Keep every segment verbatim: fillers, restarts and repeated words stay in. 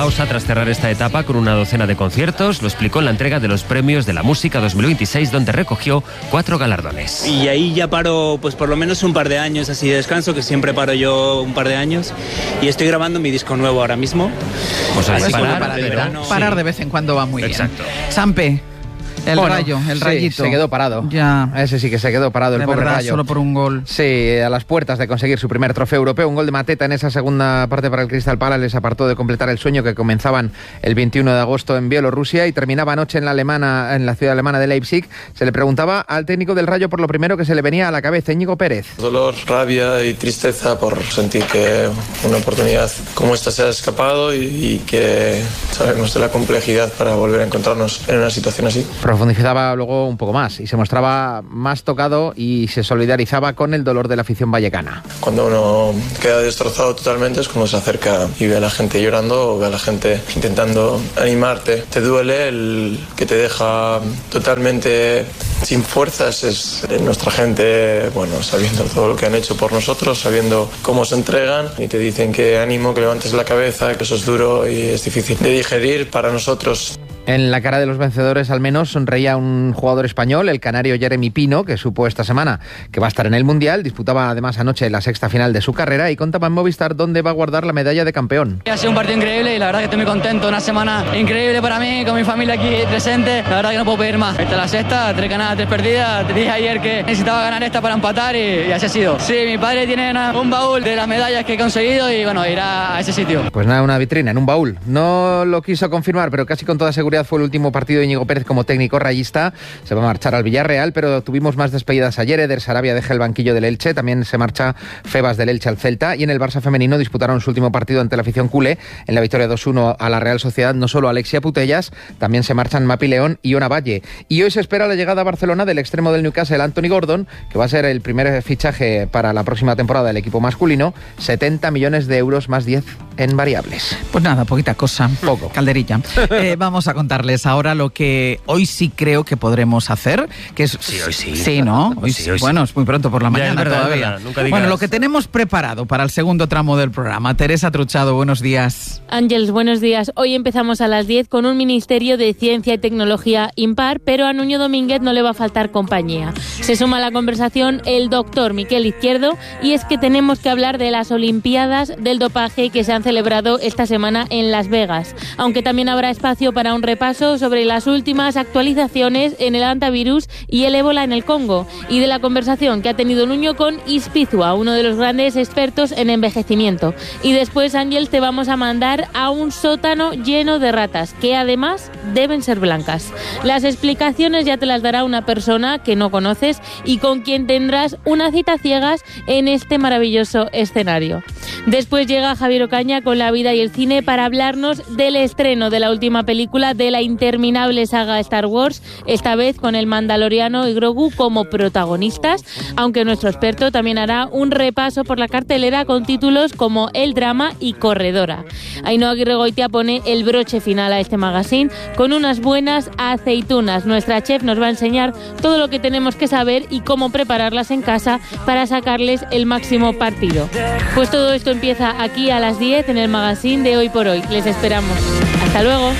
pausa tras cerrar esta etapa con una docena de conciertos. Lo explicó en la entrega de los premios de la música dos mil veintiséis, donde recogió cuatro galardones. Y ahí ya paro pues por lo menos un par de años así de descanso, que siempre paro yo un par de años, y estoy grabando mi disco nuevo ahora mismo. Pues hay que parar, parar, pero, verano, parar de vez en cuando va muy Exacto. bien. Sampe. El bueno, Rayo, el sí, Rayito. se quedó parado. Ya. Ese sí que se quedó parado, el de pobre verdad, Rayo. Solo por un gol. Sí, a las puertas de conseguir su primer trofeo europeo. Un gol de Mateta en esa segunda parte para el Crystal Palace les apartó de completar el sueño que comenzaban el veintiuno de agosto en Bielorrusia y terminaba anoche en la alemana, en la ciudad alemana de Leipzig. Se le preguntaba al técnico del Rayo por lo primero que se le venía a la cabeza, Íñigo Pérez. Dolor, rabia y tristeza por sentir que una oportunidad como esta se ha escapado y, y que sabemos de la complejidad para volver a encontrarnos en una situación así. Profundizaba luego un poco más y se mostraba más tocado y se solidarizaba con el dolor de la afición vallecana. Cuando uno queda destrozado totalmente es cuando se acerca y ve a la gente llorando o ve a la gente intentando animarte. Te duele el que te deja totalmente sin fuerzas. Es nuestra gente, bueno, sabiendo todo lo que han hecho por nosotros, sabiendo cómo se entregan y te dicen que ánimo, que levantes la cabeza, que eso es duro y es difícil de digerir para nosotros. En la cara de los vencedores al menos sonreía un jugador español, el canario Jeremy Pino, que supo esta semana que va a estar en el Mundial. Disputaba además anoche la sexta final de su carrera y contaba en Movistar dónde va a guardar la medalla de campeón. Ha sido un partido increíble y la verdad que estoy muy contento. Una semana increíble para mí, con mi familia aquí presente. La verdad que no puedo pedir más. Esta es la sexta, tres ganadas, tres perdidas. Te dije ayer que necesitaba ganar esta para empatar y, y así ha sido. Sí, mi padre tiene una, un baúl de las medallas que he conseguido y bueno, irá a ese sitio. Pues nada, una vitrina en un baúl. No lo quiso confirmar, pero casi con toda seguridad fue el último partido de Íñigo Pérez como técnico rayista. Se va a marchar al Villarreal, pero tuvimos más despedidas ayer. Eder Sarabia deja el banquillo del Elche, también se marcha Febas del Elche al Celta, y en el Barça femenino disputaron su último partido ante la afición culé en la victoria dos uno a la Real Sociedad. No solo Alexia Putellas, también se marchan Mapi León y Ona Valle. Y hoy se espera la llegada a Barcelona del extremo del Newcastle, Anthony Gordon, que va a ser el primer fichaje para la próxima temporada del equipo masculino. setenta millones de euros más diez en variables. Pues nada, poquita cosa. Poco. Calderilla. Eh, vamos a contarles ahora lo que hoy sí creo que podremos hacer, que es... Sí, hoy sí. Sí, ¿no? Hoy sí, sí. hoy sí. Bueno, es muy pronto por la mañana ya, es verdad, todavía. Es verdad. Nunca digas... Bueno, lo que tenemos preparado para el segundo tramo del programa. Teresa Truchado, buenos días. Ángeles, buenos días. Hoy empezamos a las diez con un Ministerio de Ciencia y Tecnología impar, pero a Nuño Domínguez no le va a faltar compañía. Se suma a la conversación el doctor Miquel Izquierdo, y es que tenemos que hablar de las Olimpiadas del dopaje que se han celebrado esta semana en Las Vegas, aunque también habrá espacio para un repaso sobre las últimas actualizaciones en el antivirus y el ébola en el Congo, y de la conversación que ha tenido Nuño con Ispizua, uno de los grandes expertos en envejecimiento. Y después, Ángel, te vamos a mandar a un sótano lleno de ratas, que además deben ser blancas. Las explicaciones ya te las dará una persona que no conoces y con quien tendrás una cita ciegas en este maravilloso escenario. Después llega Javier Ocaña con la vida y el cine para hablarnos del estreno de la última película de la interminable saga Star Wars, esta vez con el Mandaloriano y Grogu como protagonistas, aunque nuestro experto también hará un repaso por la cartelera con títulos como El Drama y Corredora. Ainhoa Aguirregoitia pone el broche final a este magazine con unas buenas aceitunas. Nuestra chef nos va a enseñar todo lo que tenemos que saber y cómo prepararlas en casa para sacarles el máximo partido. Pues todo esto empieza aquí a las diez en el magazine de Hoy por Hoy. Les esperamos. Hasta luego.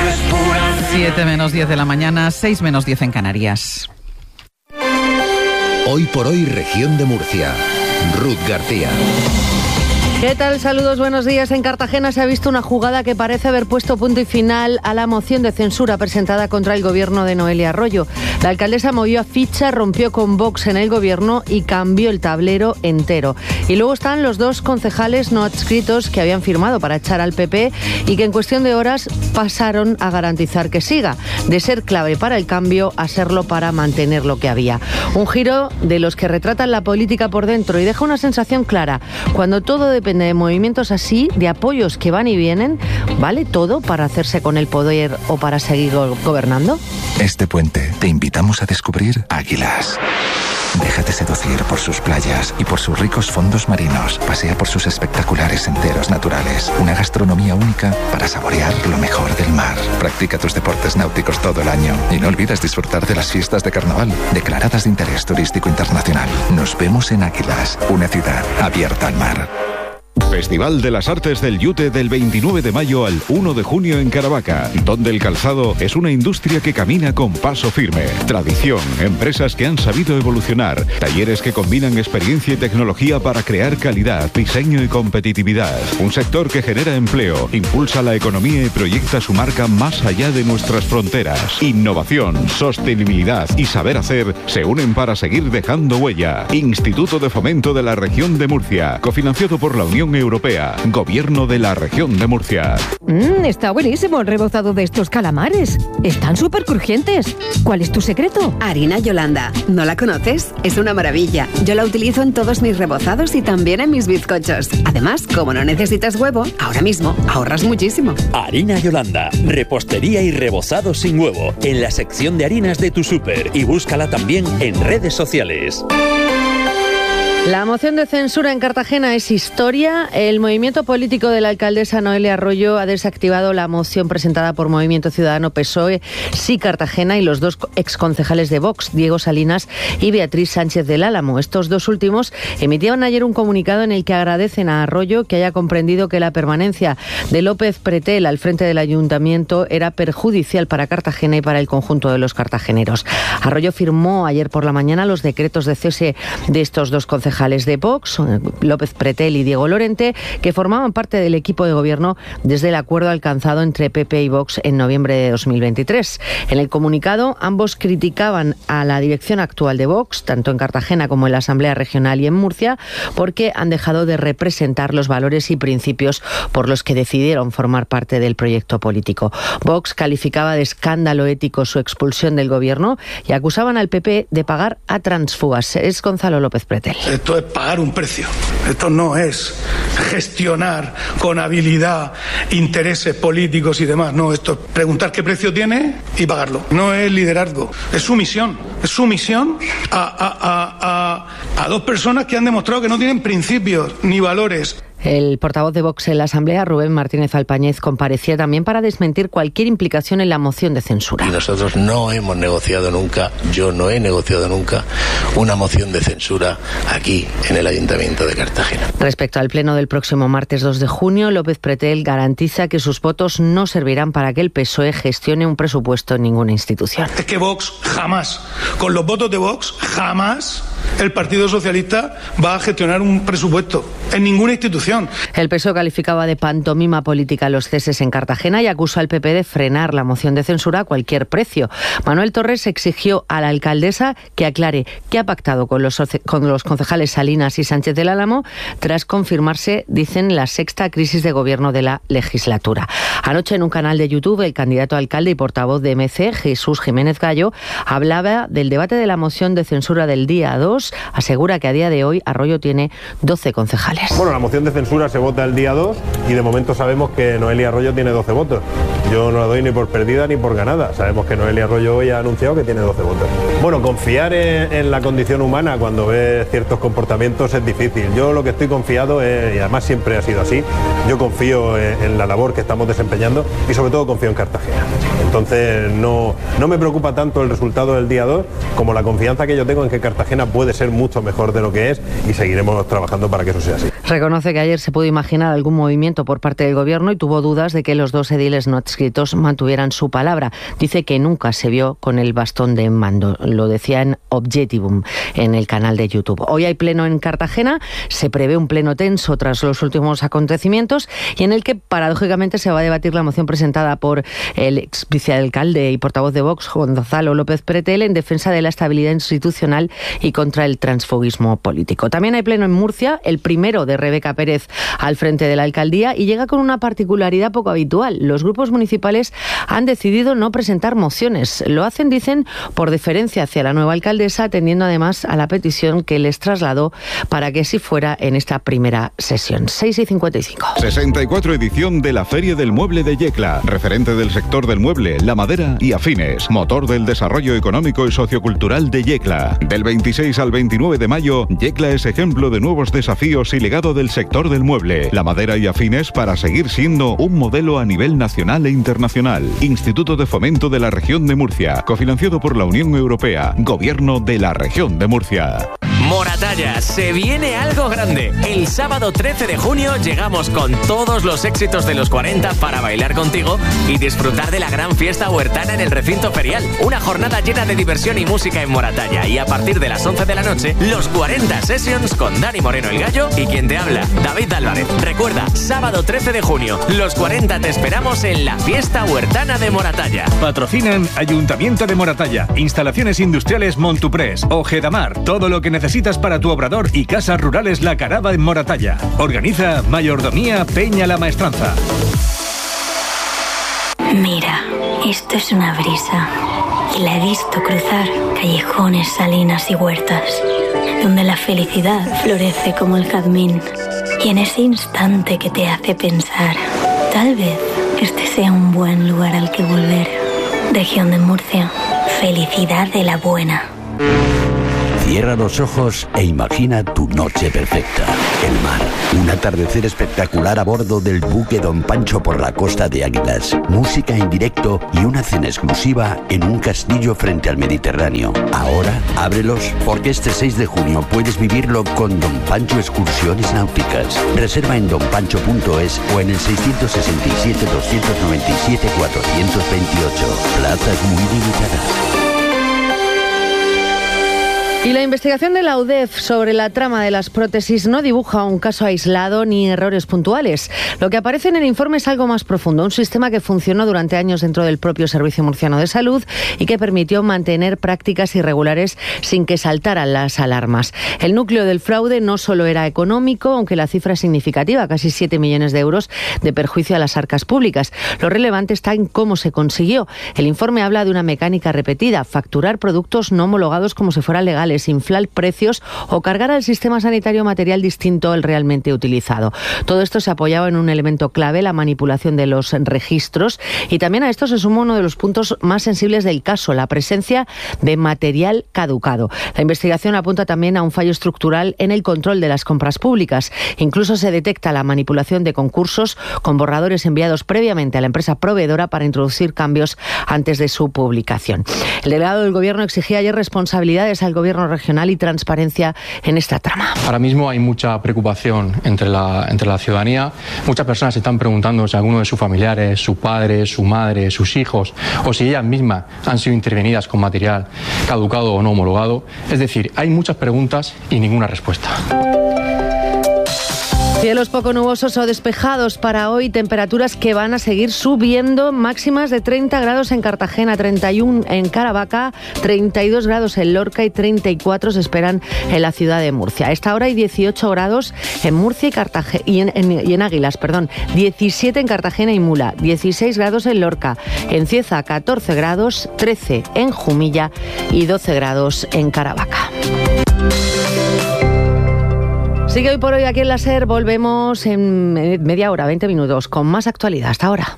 siete menos diez de la mañana, seis menos diez en Canarias. Hoy por Hoy, región de Murcia. Ruth García. ¿Qué tal? Saludos, buenos días. En Cartagena se ha visto una jugada que parece haber puesto punto y final a la moción de censura presentada contra el gobierno de Noelia Arroyo. La alcaldesa movió a ficha, rompió con Vox en el gobierno y cambió el tablero entero. Y luego están los dos concejales no adscritos que habían firmado para echar al P P y que en cuestión de horas pasaron a garantizar que siga, de ser clave para el cambio a serlo para mantener lo que había. Un giro de los que retratan la política por dentro y deja una sensación clara. Cuando todo depende de movimientos así, de apoyos que van y vienen, ¿vale todo para hacerse con el poder o para seguir go- gobernando? Este puente te invitamos a descubrir Águilas. Déjate seducir por sus playas y por sus ricos fondos marinos. Pasea por sus espectaculares senderos naturales. Una gastronomía única para saborear lo mejor del mar. Practica tus deportes náuticos todo el año. Y no olvides disfrutar de las fiestas de carnaval, declaradas de interés turístico internacional. Nos vemos en Águilas, una ciudad abierta al mar. Festival de las Artes del Yute del veintinueve de mayo al uno de junio en Caravaca, donde el calzado es una industria que camina con paso firme. Tradición, empresas que han sabido evolucionar, talleres que combinan experiencia y tecnología para crear calidad, diseño y competitividad. Un sector que genera empleo, impulsa la economía y proyecta su marca más allá de nuestras fronteras. Innovación, sostenibilidad y saber hacer se unen para seguir dejando huella. Instituto de Fomento de la Región de Murcia, cofinanciado por la Unión Europea, Gobierno de la Región de Murcia. Mmm, está buenísimo el rebozado de estos calamares. Están súper crujientes. ¿Cuál es tu secreto? Harina Yolanda. ¿No la conoces? Es una maravilla. Yo la utilizo en todos mis rebozados y también en mis bizcochos. Además, como no necesitas huevo, ahora mismo ahorras muchísimo. Harina Yolanda. Repostería y rebozado sin huevo. En la sección de harinas de tu súper. Y búscala también en redes sociales. La moción de censura en Cartagena es historia. El movimiento político de la alcaldesa Noelia Arroyo ha desactivado la moción presentada por Movimiento Ciudadano P S O E, Sí Cartagena, y los dos exconcejales de Vox, Diego Salinas y Beatriz Sánchez del Álamo. Estos dos últimos emitían ayer un comunicado en el que agradecen a Arroyo que haya comprendido que la permanencia de López Pretel al frente del ayuntamiento era perjudicial para Cartagena y para el conjunto de los cartageneros. Arroyo firmó ayer por la mañana los decretos de cese de estos dos concejales de Vox, López Pretel y Diego Lorente, que formaban parte del equipo de gobierno desde el acuerdo alcanzado entre P P y Vox en noviembre de dos mil veintitrés. En el comunicado, ambos criticaban a la dirección actual de Vox, tanto en Cartagena como en la Asamblea Regional y en Murcia, porque han dejado de representar los valores y principios por los que decidieron formar parte del proyecto político. Vox calificaba de escándalo ético su expulsión del gobierno y acusaban al P P de pagar a transfugas. Es Gonzalo López Pretel. Esto es pagar un precio. Esto no es gestionar con habilidad intereses políticos y demás. No, esto es preguntar qué precio tiene y pagarlo. No es liderazgo, es sumisión. Es sumisión a, a, a, a, a dos personas que han demostrado que no tienen principios ni valores. El portavoz de Vox en la Asamblea, Rubén Martínez Alpañez, comparecía también para desmentir cualquier implicación en la moción de censura. Y nosotros no hemos negociado nunca, yo no he negociado nunca, una moción de censura aquí en el Ayuntamiento de Cartagena. Respecto al pleno del próximo martes dos de junio, López Pretel garantiza que sus votos no servirán para que el P S O E gestione un presupuesto en ninguna institución. Es que Vox jamás, con los votos de Vox, jamás el Partido Socialista va a gestionar un presupuesto en ninguna institución. El P S O E calificaba de pantomima política los ceses en Cartagena y acusa al P P de frenar la moción de censura a cualquier precio. Manuel Torres exigió a la alcaldesa que aclare qué ha pactado con los, con los concejales Salinas y Sánchez del Álamo tras confirmarse, dicen, la sexta crisis de gobierno de la legislatura. Anoche en un canal de YouTube, el candidato a alcalde y portavoz de M C, Jesús Jiménez Gallo, hablaba del debate de la moción de censura del día dos. Asegura que a día de hoy Arroyo tiene doce concejales. Bueno, la moción de censura se vota el día dos y de momento sabemos que Noelia Arroyo tiene doce votos. Yo no la doy ni por perdida ni por ganada. Sabemos que Noelia Arroyo hoy ha anunciado que tiene doce votos. Bueno, confiar en, en la condición humana cuando ves ciertos comportamientos es difícil. Yo lo que estoy confiado es, y además siempre ha sido así, yo confío en, en la labor que estamos desempeñando y sobre todo confío en Cartagena. Entonces no, no me preocupa tanto el resultado del día dos como la confianza que yo tengo en que Cartagena puede ser mucho mejor de lo que es y seguiremos trabajando para que eso sea así. Reconoce que ayer se pudo imaginar algún movimiento por parte del gobierno y tuvo dudas de que los dos ediles no adscritos mantuvieran su palabra. Dice que nunca se vio con el bastón de mando. Lo decía en Objectivum, en el canal de YouTube. Hoy hay pleno en Cartagena, se prevé un pleno tenso tras los últimos acontecimientos y en el que paradójicamente se va a debatir la moción presentada por el ex vicealcalde y portavoz de Vox, Gonzalo López Pretel, en defensa de la estabilidad institucional y contra el transfugismo político. También hay pleno en Murcia, el primero de Rebeca Pérez al frente de la alcaldía, y llega con una particularidad poco habitual. Los grupos municipales han decidido no presentar mociones. Lo hacen, dicen, por deferencia hacia la nueva alcaldesa, atendiendo además a la petición que les trasladó para que así fuera en esta primera sesión. seis y cincuenta y cinco. sesenta y cuatro edición de la Feria del Mueble de Yecla, referente del sector del mueble, la madera y afines, motor del desarrollo económico y sociocultural de Yecla. Del veintiséis al veintinueve de mayo, Yecla es ejemplo de nuevos desafíos y legado del sector del mueble, la madera y afines para seguir siendo un modelo a nivel nacional e internacional. Instituto de Fomento de la Región de Murcia, cofinanciado por la Unión Europea, Gobierno de la Región de Murcia. Moratalla, se viene algo grande. El sábado trece de junio llegamos con todos los éxitos de los cuarenta para bailar contigo y disfrutar de la gran fiesta huertana en el recinto ferial. Una jornada llena de diversión y música en Moratalla, y a partir de las once de la noche, los cuarenta Sessions con Dani Moreno el Gallo y quien te habla, David Álvarez. Recuerda, sábado trece de junio, los cuarenta te esperamos en la fiesta huertana de Moratalla. Patrocinan Ayuntamiento de Moratalla, Instalaciones Industriales Montuprés, Ojedamar, todo lo que necesitas para tu obrador y casas rurales La Caraba en Moratalla. Organiza Mayordomía Peña La Maestranza. Mira, esto es una brisa y la he visto cruzar callejones, salinas y huertas, donde la felicidad florece como el jazmín. Y en ese instante que te hace pensar, tal vez este sea un buen lugar al que volver. Región de Murcia, felicidad de la buena. Cierra los ojos e imagina tu noche perfecta. El mar, un atardecer espectacular a bordo del buque Don Pancho por la costa de Águilas, música en directo y una cena exclusiva en un castillo frente al Mediterráneo. Ahora, ábrelos porque este seis de junio puedes vivirlo con Don Pancho Excursiones Náuticas. Reserva en don pancho punto es o en el seiscientos sesenta y siete, doscientos noventa y siete, cuatrocientos veintiocho. Plazas muy limitadas. Y la investigación de la U D E F sobre la trama de las prótesis no dibuja un caso aislado ni errores puntuales. Lo que aparece en el informe es algo más profundo, un sistema que funcionó durante años dentro del propio Servicio Murciano de Salud y que permitió mantener prácticas irregulares sin que saltaran las alarmas. El núcleo del fraude no solo era económico, aunque la cifra es significativa, casi siete millones de euros de perjuicio a las arcas públicas. Lo relevante está en cómo se consiguió. El informe habla de una mecánica repetida, facturar productos no homologados como si fueran legales, inflar precios o cargar al sistema sanitario material distinto al realmente utilizado. Todo esto se apoyaba en un elemento clave, la manipulación de los registros, y también a esto se suma uno de los puntos más sensibles del caso, la presencia de material caducado. La investigación apunta también a un fallo estructural en el control de las compras públicas. Incluso se detecta la manipulación de concursos con borradores enviados previamente a la empresa proveedora para introducir cambios antes de su publicación. El delegado del Gobierno exigía ayer responsabilidades al Gobierno regional y transparencia en esta trama. Ahora mismo hay mucha preocupación entre la, entre la ciudadanía. Muchas personas se están preguntando si alguno de sus familiares, su padre, su madre, sus hijos, o si ellas mismas han sido intervenidas con material caducado o no homologado. Es decir, hay muchas preguntas y ninguna respuesta. Cielos poco nubosos o despejados para hoy, temperaturas que van a seguir subiendo, máximas de treinta grados en Cartagena, treinta y uno en Caravaca, treinta y dos grados en Lorca y treinta y cuatro se esperan en la ciudad de Murcia. A esta hora hay dieciocho grados en Murcia y, Cartagena, y, en, en, y en Águilas, perdón, diecisiete en Cartagena y Mula, dieciséis grados en Lorca, en Cieza catorce grados, trece en Jumilla y doce grados en Caravaca. Sigue hoy por hoy aquí en la SER, volvemos en media hora, veinte minutos, con más actualidad. Hasta ahora.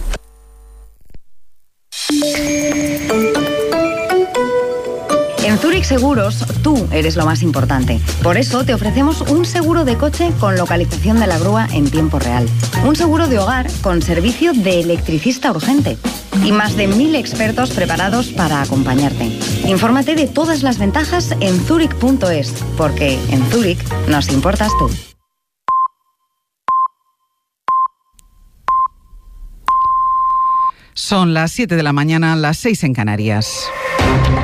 En Zurich Seguros, tú eres lo más importante. Por eso te ofrecemos un seguro de coche con localización de la grúa en tiempo real. Un seguro de hogar con servicio de electricista urgente. Y más de mil expertos preparados para acompañarte. Infórmate de todas las ventajas en zurich punto es, porque en Zurich nos importas tú. Son las siete de la mañana, las seis en Canarias.